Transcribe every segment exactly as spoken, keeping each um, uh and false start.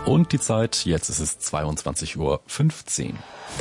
Und die Zeit, jetzt ist es zweiundzwanzig Uhr fünfzehn.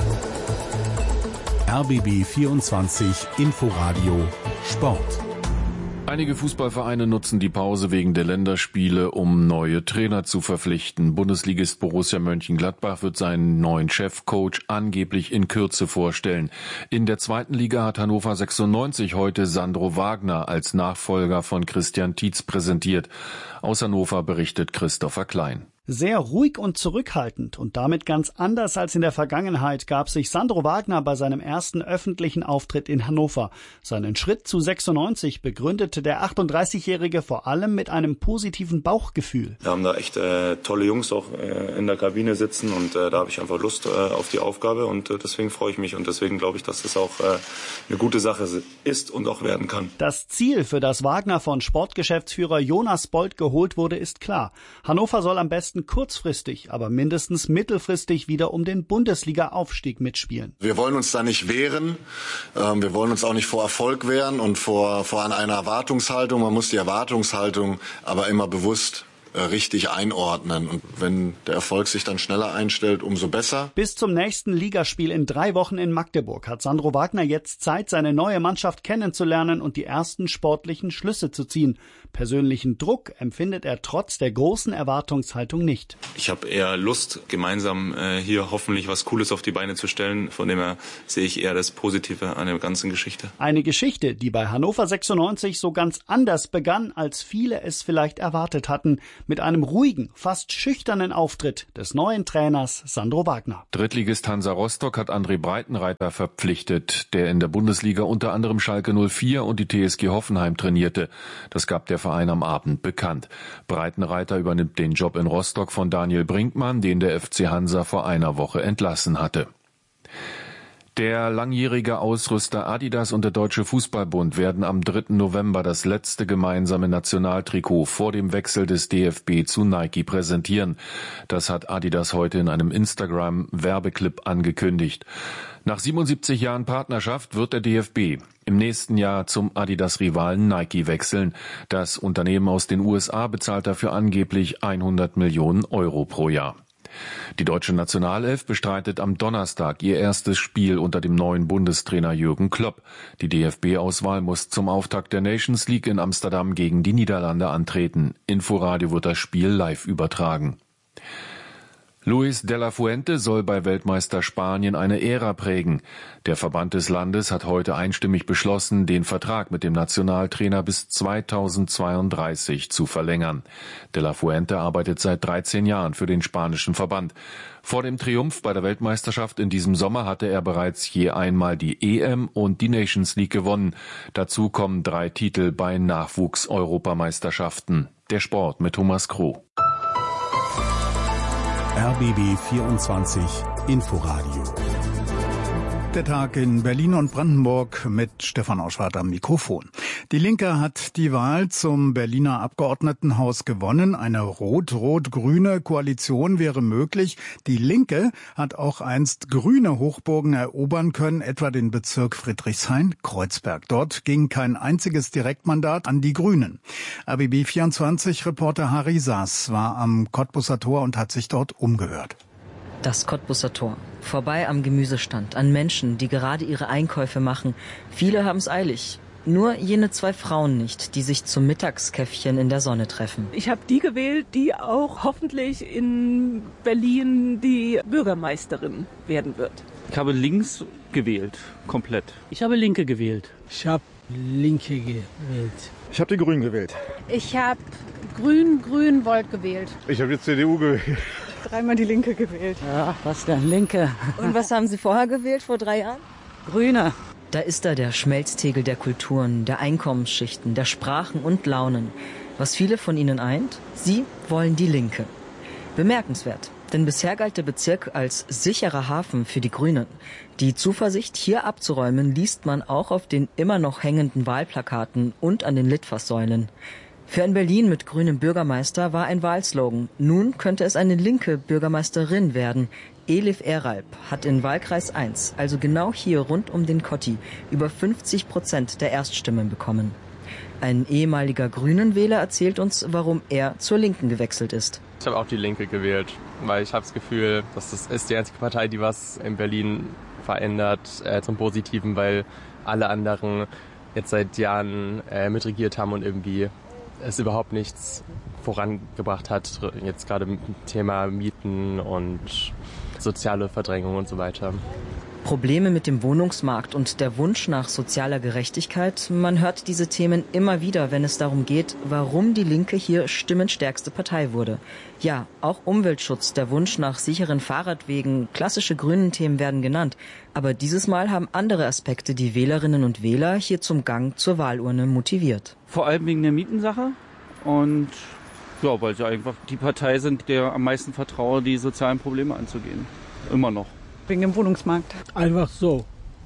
R B B vierundzwanzig Inforadio Sport. Einige Fußballvereine nutzen die Pause wegen der Länderspiele, um neue Trainer zu verpflichten. Bundesligist Borussia Mönchengladbach wird seinen neuen Chefcoach angeblich in Kürze vorstellen. In der zweiten Liga hat Hannover sechsundneunzig heute Sandro Wagner als Nachfolger von Christian Tietz präsentiert. Aus Hannover berichtet Christopher Klein. Sehr ruhig und zurückhaltend und damit ganz anders als in der Vergangenheit gab sich Sandro Wagner bei seinem ersten öffentlichen Auftritt in Hannover. Seinen Schritt zu sechsundneunzig begründete der achtunddreißigjährige vor allem mit einem positiven Bauchgefühl. Wir haben da echt äh, tolle Jungs auch äh, in der Kabine sitzen und äh, da habe ich einfach Lust äh, auf die Aufgabe und äh, deswegen freue ich mich und deswegen glaube ich, dass das auch äh, eine gute Sache ist und auch werden kann. Das Ziel, für das Wagner von Sportgeschäftsführer Jonas Bold geholt wurde, ist klar. Hannover soll am besten kurzfristig, aber mindestens mittelfristig wieder um den Bundesliga-Aufstieg mitspielen. Wir wollen uns da nicht wehren. Wir wollen uns auch nicht vor Erfolg wehren und vor, vor einer Erwartungshaltung. Man muss die Erwartungshaltung aber immer bewusst richtig einordnen. Und wenn der Erfolg sich dann schneller einstellt, umso besser. Bis zum nächsten Ligaspiel in drei Wochen in Magdeburg hat Sandro Wagner jetzt Zeit, seine neue Mannschaft kennenzulernen und die ersten sportlichen Schlüsse zu ziehen. Persönlichen Druck empfindet er trotz der großen Erwartungshaltung nicht. Ich habe eher Lust, gemeinsam äh, hier hoffentlich was Cooles auf die Beine zu stellen. Von dem her sehe ich eher das Positive an der ganzen Geschichte. Eine Geschichte, die bei Hannover sechsundneunzig so ganz anders begann, als viele es vielleicht erwartet hatten. Mit einem ruhigen, fast schüchternen Auftritt des neuen Trainers Sandro Wagner. Drittligist Hansa Rostock hat André Breitenreiter verpflichtet, der in der Bundesliga unter anderem Schalke null vier und die T S G Hoffenheim trainierte. Das gab der Verein am Abend bekannt. Breitenreiter übernimmt den Job in Rostock von Daniel Brinkmann, den der F C Hansa vor einer Woche entlassen hatte. Der langjährige Ausrüster Adidas und der Deutsche Fußballbund werden am dritten November das letzte gemeinsame Nationaltrikot vor dem Wechsel des D F B zu Nike präsentieren. Das hat Adidas heute in einem Instagram-Werbeclip angekündigt. Nach siebenundsiebzig Jahren Partnerschaft wird der D F B im nächsten Jahr zum Adidas-Rivalen Nike wechseln. Das Unternehmen aus den U S A bezahlt dafür angeblich hundert Millionen Euro pro Jahr. Die deutsche Nationalelf bestreitet am Donnerstag ihr erstes Spiel unter dem neuen Bundestrainer Jürgen Klopp. Die D F B-Auswahl muss zum Auftakt der Nations League in Amsterdam gegen die Niederlande antreten. Inforadio wird das Spiel live übertragen. Luis de la Fuente soll bei Weltmeister Spanien eine Ära prägen. Der Verband des Landes hat heute einstimmig beschlossen, den Vertrag mit dem Nationaltrainer bis zweitausendzweiunddreißig zu verlängern. De la Fuente arbeitet seit dreizehn Jahren für den spanischen Verband. Vor dem Triumph bei der Weltmeisterschaft in diesem Sommer hatte er bereits je einmal die E M und die Nations League gewonnen. Dazu kommen drei Titel bei Nachwuchs-Europameisterschaften. Der Sport mit Thomas Kroh. R B B vierundzwanzig Inforadio. Der Tag in Berlin und Brandenburg mit Stefan Auschwart am Mikrofon. Die Linke hat die Wahl zum Berliner Abgeordnetenhaus gewonnen. Eine rot-rot-grüne Koalition wäre möglich. Die Linke hat auch einst grüne Hochburgen erobern können, etwa den Bezirk Friedrichshain-Kreuzberg. Dort ging kein einziges Direktmandat an die Grünen. R B B vierundzwanzig-Reporter Harry Saas war am Cottbuser Tor und hat sich dort umgehört. Das Cottbuser Tor. Vorbei am Gemüsestand, an Menschen, die gerade ihre Einkäufe machen. Viele haben es eilig. Nur jene zwei Frauen nicht, die sich zum Mittagskäffchen in der Sonne treffen. Ich habe die gewählt, die auch hoffentlich in Berlin die Bürgermeisterin werden wird. Ich habe links gewählt, komplett. Ich habe Linke gewählt. Ich habe Linke gewählt. Ich habe die Grünen gewählt. Ich habe Grün, Grün, Volt gewählt. Ich habe die C D U gewählt. Dreimal die Linke gewählt. Ja, was denn, Linke. Und was haben Sie vorher gewählt, vor drei Jahren? Grüne. Da ist da der Schmelztegel der Kulturen, der Einkommensschichten, der Sprachen und Launen. Was viele von ihnen eint, sie wollen die Linke. Bemerkenswert, denn bisher galt der Bezirk als sicherer Hafen für die Grünen. Die Zuversicht, hier abzuräumen, liest man auch auf den immer noch hängenden Wahlplakaten und an den Litfaßsäulen. Für ein Berlin mit grünem Bürgermeister war ein Wahlslogan. Nun könnte es eine linke Bürgermeisterin werden. Elif Eralp hat in Wahlkreis eins, also genau hier rund um den Kotti, über fünfzig Prozent der Erststimmen bekommen. Ein ehemaliger Grünen-Wähler erzählt uns, warum er zur Linken gewechselt ist. Ich habe auch die Linke gewählt, weil ich habe das Gefühl, dass das ist die einzige Partei, die was in Berlin verändert, äh, zum Positiven, weil alle anderen jetzt seit Jahren äh, mitregiert haben und irgendwie es überhaupt nichts vorangebracht hat, jetzt gerade mit dem Thema Mieten und soziale Verdrängung und so weiter. Probleme mit dem Wohnungsmarkt und der Wunsch nach sozialer Gerechtigkeit. Man hört diese Themen immer wieder, wenn es darum geht, warum die Linke hier stimmenstärkste Partei wurde. Ja, auch Umweltschutz, der Wunsch nach sicheren Fahrradwegen, klassische grünen Themen werden genannt. Aber dieses Mal haben andere Aspekte die Wählerinnen und Wähler hier zum Gang zur Wahlurne motiviert. Vor allem wegen der Mietensache und ja, weil sie einfach die Partei sind, der am meisten vertraue, die sozialen Probleme anzugehen. Immer noch. Wegen dem Wohnungsmarkt. Einfach so.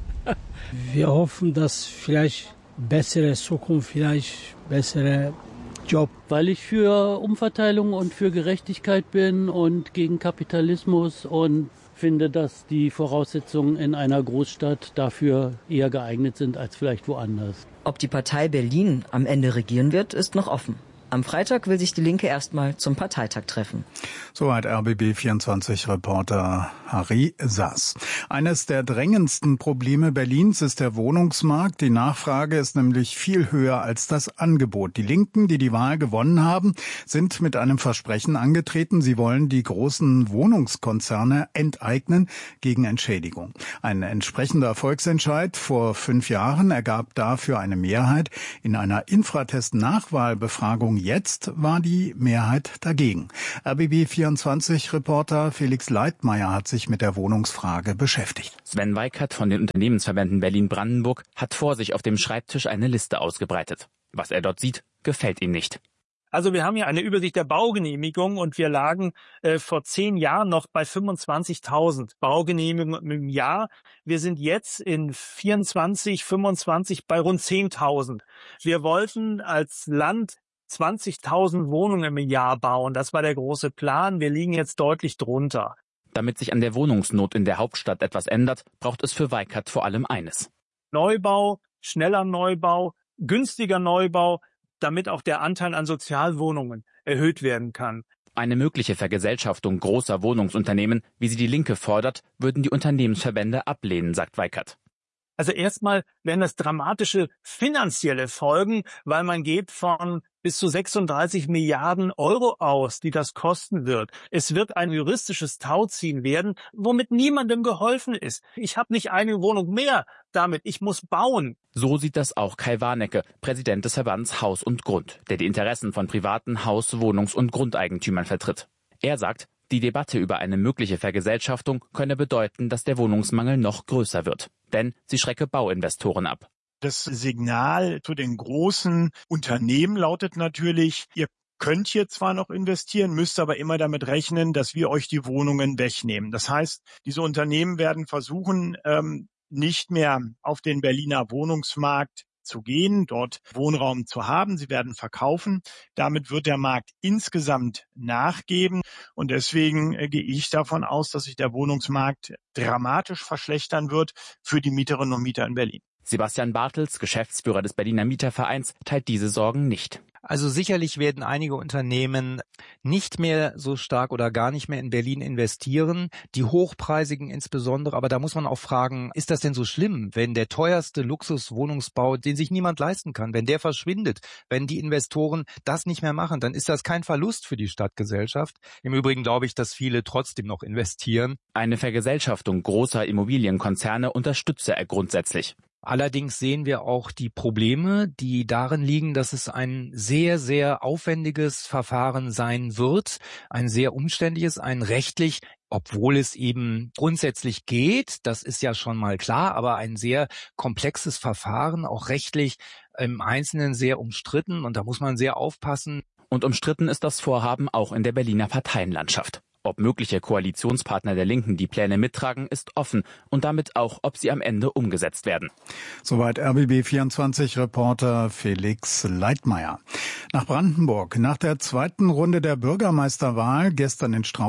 Wir hoffen, dass vielleicht bessere Zukunft, vielleicht bessere Job. Weil ich für Umverteilung und für Gerechtigkeit bin und gegen Kapitalismus und finde, dass die Voraussetzungen in einer Großstadt dafür eher geeignet sind als vielleicht woanders. Ob die Partei Berlin am Ende regieren wird, ist noch offen. Am Freitag will sich die Linke erstmal zum Parteitag treffen. Soweit R B B vierundzwanzig-Reporter Harry Sass. Eines der drängendsten Probleme Berlins ist der Wohnungsmarkt. Die Nachfrage ist nämlich viel höher als das Angebot. Die Linken, die die Wahl gewonnen haben, sind mit einem Versprechen angetreten. Sie wollen die großen Wohnungskonzerne enteignen gegen Entschädigung. Ein entsprechender Volksentscheid vor fünf Jahren ergab dafür eine Mehrheit. In einer Infratest-Nachwahlbefragung jetzt war die Mehrheit dagegen. R B B vierundzwanzig-Reporter Felix Leitmeier hat sich mit der Wohnungsfrage beschäftigt. Sven Weikert von den Unternehmensverbänden Berlin-Brandenburg hat vor sich auf dem Schreibtisch eine Liste ausgebreitet. Was er dort sieht, gefällt ihm nicht. Also wir haben hier eine Übersicht der Baugenehmigungen und wir lagen äh, vor zehn Jahren noch bei fünfundzwanzigtausend Baugenehmigungen im Jahr. Wir sind jetzt in vierundzwanzig, fünfundzwanzig bei rund zehntausend. Wir wollten als Land zwanzigtausend Wohnungen im Jahr bauen. Das war der große Plan. Wir liegen jetzt deutlich drunter. Damit sich an der Wohnungsnot in der Hauptstadt etwas ändert, braucht es für Weikert vor allem eines. Neubau, schneller Neubau, günstiger Neubau, damit auch der Anteil an Sozialwohnungen erhöht werden kann. Eine mögliche Vergesellschaftung großer Wohnungsunternehmen, wie sie die Linke fordert, würden die Unternehmensverbände ablehnen, sagt Weikert. Also erstmal wären das dramatische finanzielle Folgen, weil man geht von bis zu sechsunddreißig Milliarden Euro aus, die das kosten wird. Es wird ein juristisches Tauziehen werden, womit niemandem geholfen ist. Ich habe nicht eine Wohnung mehr damit, ich muss bauen. So sieht das auch Kai Warnecke, Präsident des Verbands Haus und Grund, der die Interessen von privaten Haus-, Wohnungs- und Grundeigentümern vertritt. Er sagt, die Debatte über eine mögliche Vergesellschaftung könne bedeuten, dass der Wohnungsmangel noch größer wird. Denn sie schrecke Bauinvestoren ab. Das Signal zu den großen Unternehmen lautet natürlich, ihr könnt hier zwar noch investieren, müsst aber immer damit rechnen, dass wir euch die Wohnungen wegnehmen. Das heißt, diese Unternehmen werden versuchen, ähm, nicht mehr auf den Berliner Wohnungsmarkt zu gehen, dort Wohnraum zu haben. Sie werden verkaufen. Damit wird der Markt insgesamt nachgeben. Und deswegen äh, gehe ich davon aus, dass sich der Wohnungsmarkt dramatisch verschlechtern wird für die Mieterinnen und Mieter in Berlin. Sebastian Bartels, Geschäftsführer des Berliner Mietervereins, teilt diese Sorgen nicht. Also sicherlich werden einige Unternehmen nicht mehr so stark oder gar nicht mehr in Berlin investieren, die hochpreisigen insbesondere. Aber da muss man auch fragen, ist das denn so schlimm, wenn der teuerste Luxuswohnungsbau, den sich niemand leisten kann, wenn der verschwindet, wenn die Investoren das nicht mehr machen, dann ist das kein Verlust für die Stadtgesellschaft. Im Übrigen glaube ich, dass viele trotzdem noch investieren. Eine Vergesellschaftung großer Immobilienkonzerne unterstütze er grundsätzlich. Allerdings sehen wir auch die Probleme, die darin liegen, dass es ein sehr, sehr aufwendiges Verfahren sein wird, ein sehr umständliches, ein rechtlich, obwohl es eben grundsätzlich geht, das ist ja schon mal klar, aber ein sehr komplexes Verfahren, auch rechtlich im Einzelnen sehr umstritten und da muss man sehr aufpassen. Und umstritten ist das Vorhaben auch in der Berliner Parteienlandschaft. Ob mögliche Koalitionspartner der Linken die Pläne mittragen, ist offen und damit auch, ob sie am Ende umgesetzt werden. Soweit R B B vierundzwanzig-Reporter Felix Leitmeier. Nach Brandenburg. Nach der zweiten Runde der Bürgermeisterwahl gestern in Strausberg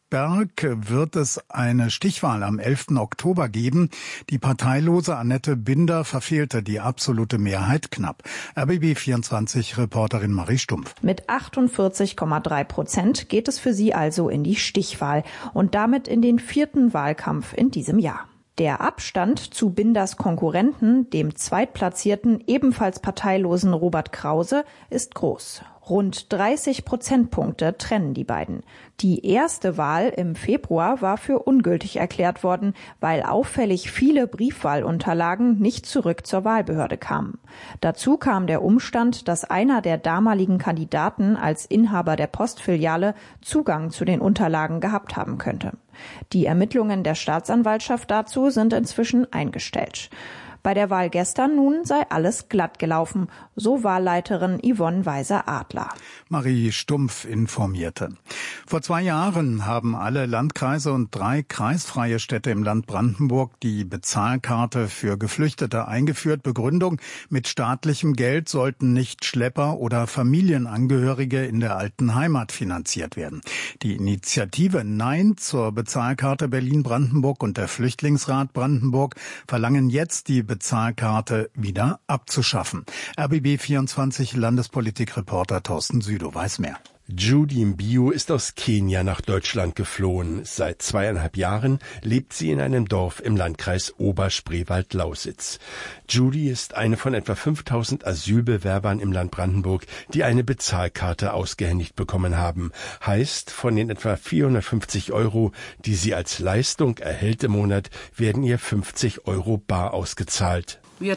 Berg wird es eine Stichwahl am elften Oktober geben. Die parteilose Annette Binder verfehlte die absolute Mehrheit knapp. R B B vierundzwanzig-Reporterin Marie Stumpf. Mit achtundvierzig Komma drei Prozent geht es für sie also in die Stichwahl und damit in den vierten Wahlkampf in diesem Jahr. Der Abstand zu Binders Konkurrenten, dem zweitplatzierten, ebenfalls parteilosen Robert Krause, ist groß. Rund dreißig Prozentpunkte trennen die beiden. Die erste Wahl im Februar war für ungültig erklärt worden, weil auffällig viele Briefwahlunterlagen nicht zurück zur Wahlbehörde kamen. Dazu kam der Umstand, dass einer der damaligen Kandidaten als Inhaber der Postfiliale Zugang zu den Unterlagen gehabt haben könnte. Die Ermittlungen der Staatsanwaltschaft dazu sind inzwischen eingestellt. Bei der Wahl gestern nun sei alles glatt gelaufen, so Wahlleiterin Yvonne Weiser-Adler. Marie Stumpf informierte. Vor zwei Jahren haben alle Landkreise und drei kreisfreie Städte im Land Brandenburg die Bezahlkarte für Geflüchtete eingeführt. Begründung: Mit staatlichem Geld sollten nicht Schlepper oder Familienangehörige in der alten Heimat finanziert werden. Die Initiative Nein zur Bezahlkarte Berlin-Brandenburg und der Flüchtlingsrat Brandenburg verlangen jetzt, die Bezahlkarte wieder abzuschaffen. R B B vierundzwanzig Landespolitik-Reporter Thorsten Südow weiß mehr. Judy Mbio ist aus Kenia nach Deutschland geflohen. Seit zweieinhalb Jahren lebt sie in einem Dorf im Landkreis Oberspreewald-Lausitz. Judy ist eine von etwa fünftausend Asylbewerbern im Land Brandenburg, die eine Bezahlkarte ausgehändigt bekommen haben. Heißt, von den etwa vierhundertfünfzig Euro, die sie als Leistung erhält im Monat, werden ihr fünfzig Euro bar ausgezahlt. Wir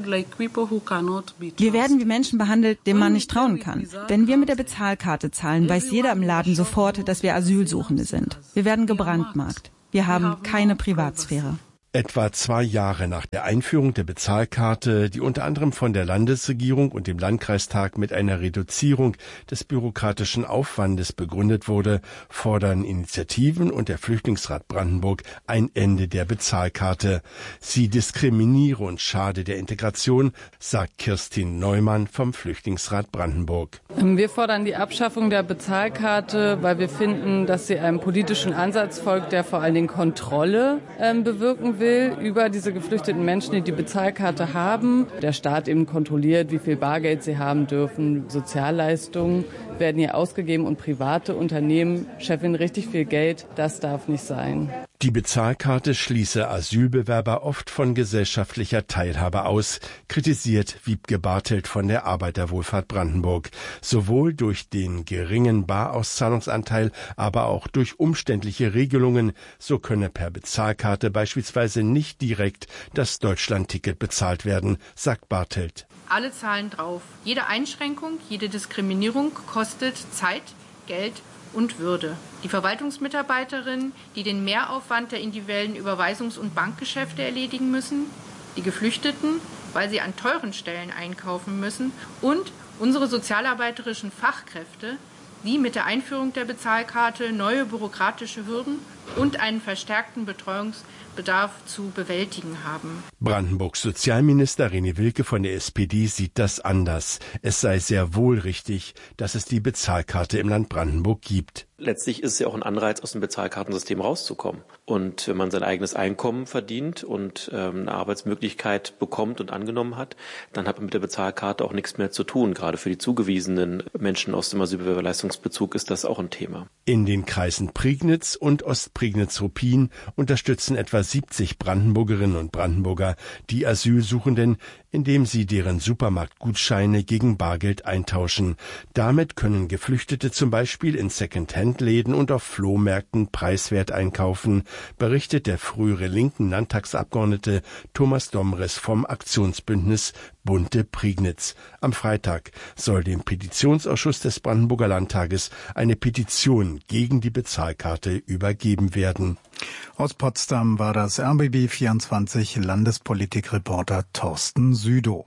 werden wie Menschen behandelt, denen man nicht trauen kann. Wenn wir mit der Bezahlkarte zahlen, weiß jeder im Laden sofort, dass wir Asylsuchende sind. Wir werden gebrandmarkt. Wir haben keine Privatsphäre. Etwa zwei Jahre nach der Einführung der Bezahlkarte, die unter anderem von der Landesregierung und dem Landkreistag mit einer Reduzierung des bürokratischen Aufwandes begründet wurde, fordern Initiativen und der Flüchtlingsrat Brandenburg ein Ende der Bezahlkarte. Sie diskriminiere und schade der Integration, sagt Kirstin Neumann vom Flüchtlingsrat Brandenburg. Wir fordern die Abschaffung der Bezahlkarte, weil wir finden, dass sie einem politischen Ansatz folgt, der vor allen Dingen Kontrolle äh, bewirken will. will über diese geflüchteten Menschen, die die Bezahlkarte haben. Der Staat eben kontrolliert, wie viel Bargeld sie haben dürfen. Sozialleistungen werden hier ausgegeben und private Unternehmen scheffeln richtig viel Geld. Das darf nicht sein. Die Bezahlkarte schließe Asylbewerber oft von gesellschaftlicher Teilhabe aus, kritisiert Wiebke Bartelt von der Arbeiterwohlfahrt Brandenburg. Sowohl durch den geringen Barauszahlungsanteil, aber auch durch umständliche Regelungen, so könne per Bezahlkarte beispielsweise nicht direkt das Deutschlandticket bezahlt werden, sagt Bartelt. Alle zahlen drauf. Jede Einschränkung, jede Diskriminierung kostet Zeit, Geld und Würde. Die Verwaltungsmitarbeiterinnen, die den Mehraufwand der individuellen Überweisungs- und Bankgeschäfte erledigen müssen, die Geflüchteten, weil sie an teuren Stellen einkaufen müssen, und unsere sozialarbeiterischen Fachkräfte, die mit der Einführung der Bezahlkarte neue bürokratische Hürden und einen verstärkten Betreuungsbedarf zu bewältigen haben. Brandenburgs Sozialminister René Wilke von der S P D sieht das anders. Es sei sehr wohl richtig, dass es die Bezahlkarte im Land Brandenburg gibt. Letztlich ist es ja auch ein Anreiz, aus dem Bezahlkartensystem rauszukommen. Und wenn man sein eigenes Einkommen verdient und ähm, eine Arbeitsmöglichkeit bekommt und angenommen hat, dann hat man mit der Bezahlkarte auch nichts mehr zu tun. Gerade für die zugewiesenen Menschen aus dem Asylbewerberleistungsbezug ist das auch ein Thema. In den Kreisen Prignitz und Ostprignitz-Ruppin unterstützen etwa siebzig Brandenburgerinnen und Brandenburger die Asylsuchenden, indem sie deren Supermarktgutscheine gegen Bargeld eintauschen. Damit können Geflüchtete zum Beispiel in Second-Hand-Läden und auf Flohmärkten preiswert einkaufen, berichtet der frühere linken Landtagsabgeordnete Thomas Domres vom Aktionsbündnis Bunte Prignitz. Am Freitag soll dem Petitionsausschuss des Brandenburger Landtages eine Petition gegen die Bezahlkarte übergeben werden. Aus Potsdam war das R B B vierundzwanzig Landespolitikreporter Thorsten Südow.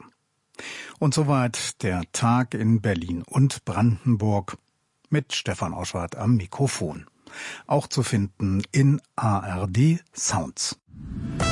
Und soweit der Tag in Berlin und Brandenburg mit Stefan Oschwart am Mikrofon. Auch zu finden in A R D Sounds.